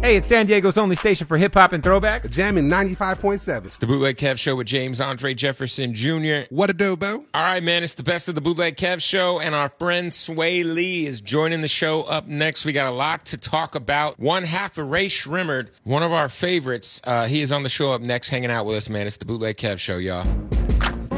Hey, it's San Diego's only station for hip-hop and throwback. Jamming 95.7. It's the Bootleg Kev Show with James Andre Jefferson Jr. What a do, Bo? All right, man, it's the best of the Bootleg Kev Show, and our friend Sway Lee is joining the show up next. We got a lot to talk about. One half of Ray Shrimmerd, one of our favorites. He is on the show up next, hanging out with us, man. It's the Bootleg Kev Show, y'all.